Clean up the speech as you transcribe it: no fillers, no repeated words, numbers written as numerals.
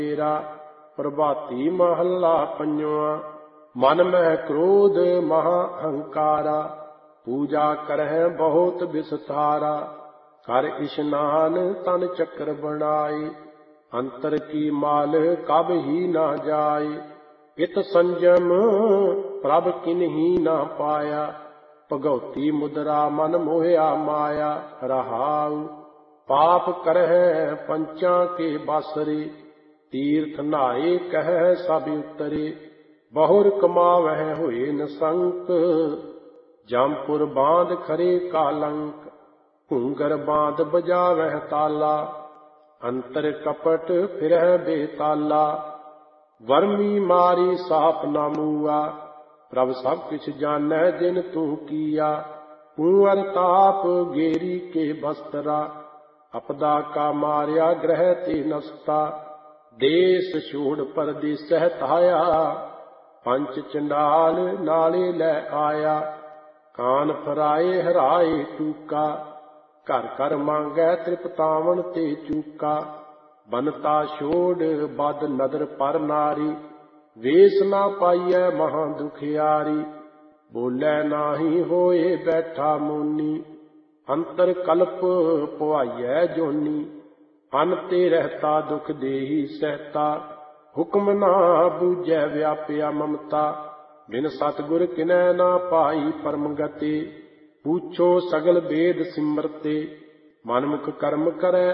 ਤੇਰਾ। ਪ੍ਰਭਾਤੀ ਮਹੱਲਾ ਪੰਜਵਾਂ। ਮਨ ਮਹਿ ਕ੍ਰੋਧ ਮਹਾ ਹੰਕਾਰਾ, ਪੂਜਾ ਕਰਹਿ ਬਹੁਤ ਵਿਸਥਾਰਾ। ਕਰ ਇਸ਼ਨਾਨ ਤਨ ਚੱਕਰ ਬਣਾਏ, ਅੰਤਰ ਕੀ ਮਾਲ ਕਬ ਹੀ ਨਾ ਜਾਏ। ਇਤ ਸੰਜਮ ਪ੍ਰਭ ਕਿਨਹੀ ਨਾ ਪਾਇਆ, ਭਗਉਤੀ ਮੁਦਰਾ ਮਨ ਮੋਹਿਆ ਮਾਇਆ। ਰਹਾਉ ਪਾਪ ਕਰਹਿ ਪੰਚਾਂ ਕੇ ਬਾਸਰੇ, ਤੀਰਥ ਨਹਾਏ ਕਹਿ ਸਭ ਉਤਰੇ। ਬਹੁਰ ਕਮਾਵਹਿ ਹੋਏ ਨਸੰਕ, ਜਮਪੁਰ ਬਾਂਧ ਖਰੇ ਕਾਲੰਕ। ਘੂੰਗਰ ਬਾਂਧ ਬਜਾਵਹਿ ਤਾਲਾ, ਅੰਤਰ ਕਪਟ ਫਿਰਹਿ ਬੇਤਾਲਾ। ਵਰਮੀ ਮਾਰੀ ਸਾਪ ਨਾ ਮੂਆ, ਪ੍ਰਭ ਸਭ ਕਿਛ ਜਾਣੈ ਜਿਨ ਤੂੰ ਕੀਆ। ਕੁੰਵਰ ਤਾਪ ਗੇਰੀ ਕੇ ਬਸਤਰਾ, ਅਪਦਾ ਕਾ ਮਾਰਿਆ ਗ੍ਰਹਿ ਤੇ ਨਸਤਾ। ਦੇਸ ਛੋੜ ਪਰਦੇਸਹਿ ਧਾਇਆ, ਪੰਚ ਚੰਡਾਲ ਨਾਲੇ ਲੈ ਆਇਆ। ਕਾਨ ਫਰਾਏ ਹਰਾਏ ਟੂਕਾ, ਘਰ ਘਰ ਮੰਗੈ ਤ੍ਰਿਪਤਾਵਨ ਤੇ ਚੂਕਾ। ਬਨਤਾ ਛੋੜ ਬਦ ਨਦਰ ਪਰ ਨਾਰੀ, ਵੇਸ ਨਾ ਪਾਈਐ ਮਹਾਂ ਦੁਖਿਆਰੀ। ਬੋਲੇ ਨਾਹੀ ਹੋਏ ਬੈਠਾ ਮੂਨੀ, ਅੰਤਰ ਕਲਪ ਪੁਆਈਐ ਜੋਨੀ। ਅਨ ਤੇ ਰਹਿਤਾ ਦੁਖ ਦੇਹੀ ਸਹਿਤਾ, ਹੁਕਮ ਨਾ ਬੂਝੈ ਵਿਆਪਿਆ ਮਮਤਾ। ਬਿਨ ਸਤਿਗੁਰ ਕਿਨੈ ਨਾ ਪਾਈ ਪਰਮ ਗਤੀ, ਪੂਛੋ ਸਗਲ ਵੇਦ ਸਿਮਰਤੇ। ਮਨਮੁਖ ਕਰਮ ਕਰੈ